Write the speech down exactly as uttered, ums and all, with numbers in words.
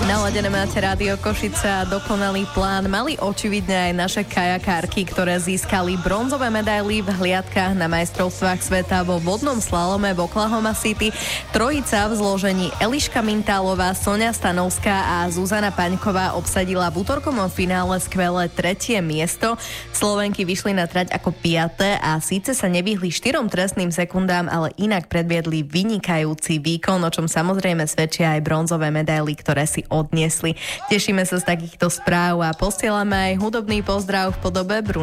Naladené máte Rádio Košice a dokonalý plán mali očividne aj naše kajakárky, ktoré získali bronzové medaily v hliadkach na majstrovstvách sveta vo vodnom slalome v Oklahoma City. Trojica v zložení Eliška Mintálová, Soňa Stanovská a Zuzana Paňková obsadila v útorkovom finále skvelé tretie miesto. Slovenky vyšli na trať ako piaté a síce sa nevyhli štyrom trestným sekundám, ale inak predviedli vynikajúci výkon, o čom samozrejme svedčia aj bronzové medaily, ktoré si odniesli. Tešíme sa z takýchto správ a posielame aj hudobný pozdrav v podobe Bruna